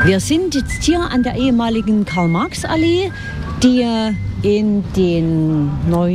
Wir sind jetzt hier an der ehemaligen Karl-Marx-Allee, die in den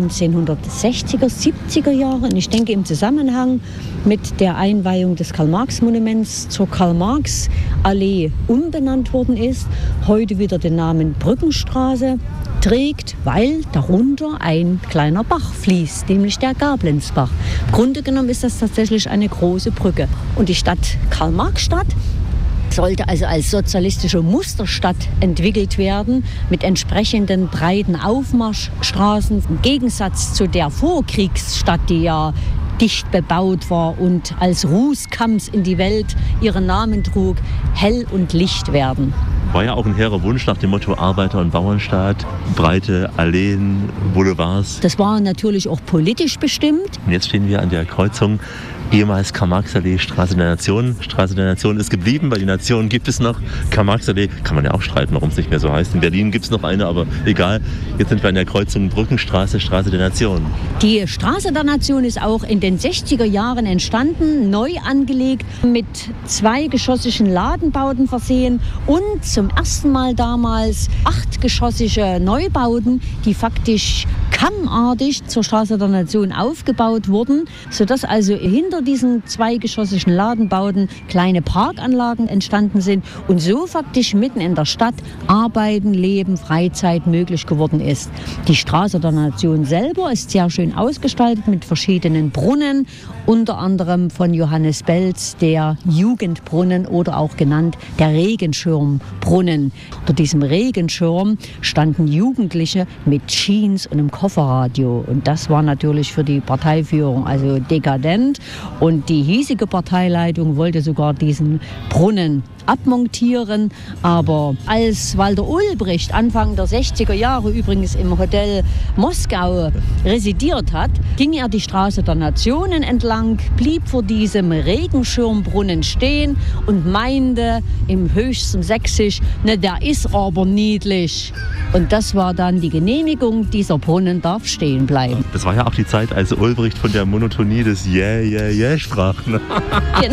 1960er, 70er Jahren, ich denke im Zusammenhang mit der Einweihung des Karl-Marx-Monuments zur Karl-Marx-Allee umbenannt worden ist, heute wieder den Namen Brückenstraße trägt, weil darunter ein kleiner Bach fließt, nämlich der Gablenzbach. Im Grunde genommen ist das tatsächlich eine große Brücke. Und die Stadt Karl-Marx-Stadt sollte also als sozialistische Musterstadt entwickelt werden, mit entsprechenden breiten Aufmarschstraßen. Im Gegensatz zu der Vorkriegsstadt, die ja dicht bebaut war und als Rußkamms in die Welt ihren Namen trug, hell und licht werden. War ja auch ein hehrer Wunsch nach dem Motto Arbeiter- und Bauernstaat, breite Alleen, Boulevards. Das war natürlich auch politisch bestimmt. Und jetzt stehen wir an der Kreuzung, ehemals Karl-Marx-Allee, Straße der Nation. Straße der Nation ist geblieben, weil die Nation gibt es noch. Karl-Marx-Allee kann man ja auch streiten, warum es nicht mehr so heißt. In Berlin gibt es noch eine, aber egal. Jetzt sind wir an der Kreuzung Brückenstraße, Straße der Nation. Die Straße der Nation ist auch in den 60er Jahren entstanden, neu angelegt, mit zweigeschossigen Ladenbauten versehen und zum ersten Mal damals 8geschossige Neubauten, die faktisch kammartig zur Straße der Nation aufgebaut wurden, sodass also hinter diesen zweigeschossigen Ladenbauten kleine Parkanlagen entstanden sind und so faktisch mitten in der Stadt Arbeiten, Leben, Freizeit möglich geworden ist. Die Straße der Nation selber ist sehr schön ausgestaltet mit verschiedenen Brunnen, unter anderem von Johannes Belz, der Jugendbrunnen oder auch genannt der Regenschirmbrunnen. Unter diesem Regenschirm standen Jugendliche mit Jeans und einem Kofferradio und das war natürlich für die Parteiführung also dekadent. Und die hiesige Parteileitung wollte sogar diesen Brunnen abmontieren. Aber als Walter Ulbricht Anfang der 60er Jahre übrigens im Hotel Moskau residiert hat, ging er die Straße der Nationen entlang, blieb vor diesem Regenschirmbrunnen stehen und meinte im höchsten Sächsisch, ne, der ist aber niedlich. Und das war dann die Genehmigung, dieser Brunnen darf stehen bleiben. Das war ja auch die Zeit, als Ulbricht von der Monotonie des Yeah, yeah, yeah sprach. Ne? Genau.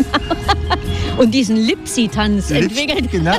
Und diesen Lipsi-Tanz entwickelt. Genau.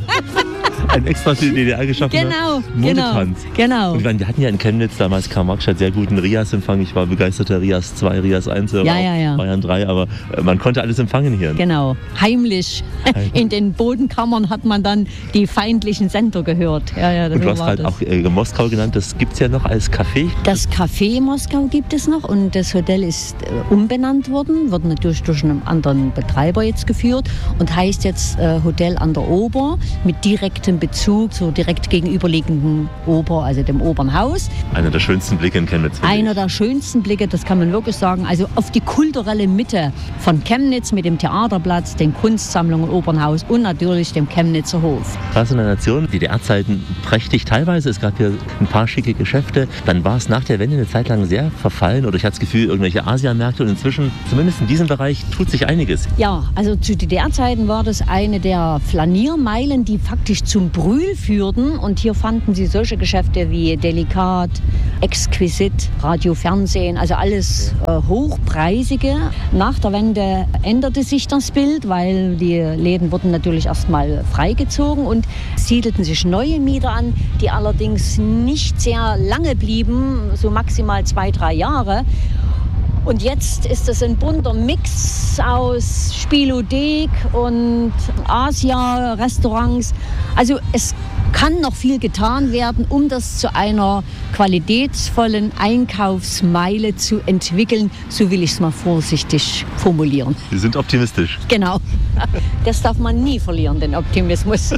Ein extra für die DDR geschaffener Modetanz. Genau. Und wir hatten ja in Chemnitz damals, Karl-Marx hat sehr guten Rias-Empfang. Ich war begeisterter Rias 2, Rias 1, Bayern 3, aber man konnte alles empfangen hier. Genau, heimlich. In den Bodenkammern hat man dann die feindlichen Sender gehört. Ja, und du hast halt auch Moskau genannt, das gibt es ja noch als Café. Das Café Moskau gibt es noch und das Hotel ist umbenannt worden, wird natürlich durch einen anderen Betreiber jetzt geführt und heißt jetzt Hotel an der Ober mit direktem Bezug zur direkt gegenüberliegenden Oper, also dem Opernhaus. Einer der schönsten Blicke in Chemnitz. Einer der schönsten Blicke, das kann man wirklich sagen. Also auf die kulturelle Mitte von Chemnitz mit dem Theaterplatz, den Kunstsammlungen, Opernhaus und natürlich dem Chemnitzer Hof. Straße der Nation, DDR-Zeiten prächtig teilweise. Es gab hier ein paar schicke Geschäfte. Dann war es nach der Wende eine Zeit lang sehr verfallen oder ich hatte das Gefühl, irgendwelche Asiamärkte und inzwischen, zumindest in diesem Bereich, tut sich einiges. Ja, also zu DDR-Zeiten war das eine der Flaniermeilen, die faktisch zum Brühl führten und hier fanden Sie solche Geschäfte wie Delikat, Exquisit, Radio, Fernsehen, also alles hochpreisige. Nach der Wende änderte sich das Bild, weil die Läden wurden natürlich erstmal freigezogen und siedelten sich neue Mieter an, die allerdings nicht sehr lange blieben, so maximal 2-3 Jahre. Und jetzt ist es ein bunter Mix aus Spielothek und Asia-Restaurants. Also es kann noch viel getan werden, um das zu einer qualitätsvollen Einkaufsmeile zu entwickeln. So will ich es mal vorsichtig formulieren. Sie sind optimistisch. Genau. Das darf man nie verlieren, den Optimismus.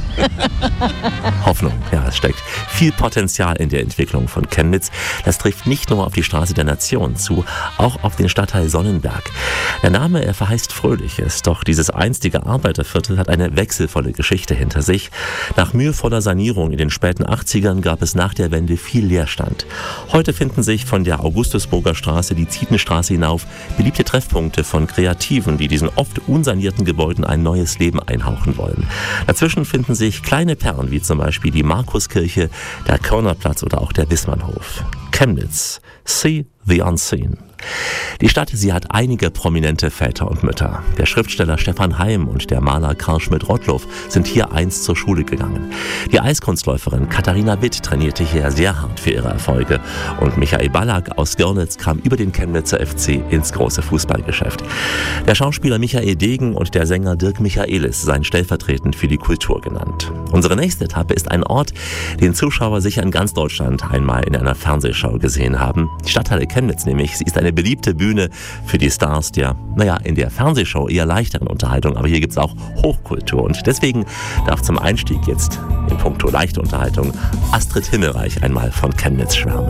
Hoffnung, ja, es steckt viel Potenzial in der Entwicklung von Chemnitz. Das trifft nicht nur auf die Straße der Nation zu, auch auf den Stadtteil Sonnenberg. Der Name, er verheißt Fröhliches, doch dieses einstige Arbeiterviertel hat eine wechselvolle Geschichte hinter sich. Nach mühevoller Sanierung in den späten 80ern gab es nach der Wende viel Leerstand. Heute finden sich von der Augustusburger Straße die Zietenstraße hinauf beliebte Treffpunkte von Kreativen, die diesen oft unsanierten Gebäuden ein neues Leben einhauchen wollen. Dazwischen finden sich kleine Perlen, wie zum Beispiel die Markuskirche, der Körnerplatz oder auch der Wissmannhof. Chemnitz. See the unseen. Die Stadt, sie hat einige prominente Väter und Mütter. Der Schriftsteller Stefan Heym und der Maler Karl Schmidt-Rottluff sind hier einst zur Schule gegangen. Die Eiskunstläuferin Katharina Witt trainierte hier sehr hart für ihre Erfolge. Und Michael Ballack aus Görlitz kam über den Chemnitzer FC ins große Fußballgeschäft. Der Schauspieler Michael Degen und der Sänger Dirk Michaelis seien stellvertretend für die Kultur genannt. Unsere nächste Etappe ist ein Ort, den Zuschauer sicher in ganz Deutschland einmal in einer Fernsehschau gesehen haben. Die Stadthalle Chemnitz nämlich. Sie ist eine beliebte Bühne für die Stars der, in der Fernsehshow eher leichteren Unterhaltung. Aber hier gibt es auch Hochkultur. Und deswegen darf zum Einstieg jetzt in puncto leichte Unterhaltung Astrid Himmelreich einmal von Chemnitz schwärmen.